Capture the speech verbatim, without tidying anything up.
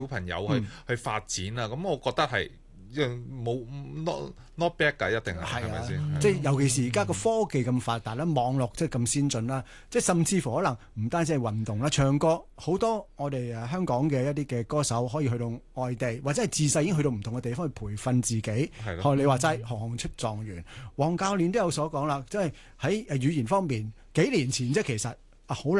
朋友去、嗯、去發展啊。咁我覺得係冇 not not bad 㗎，一定係係咪先？ 即係尤其是而家個科技咁發達啦，網絡即係咁先進啦，即係甚至乎可能唔單止係運動啦，唱歌好多我哋誒香港嘅一啲嘅歌手可以去到外地，或者係自細已經去到唔同嘅地方去培訓自己。學你話齋，行行出狀元。黃教練都有所講啦，即係喺誒語言方面，幾年前即係其實啊好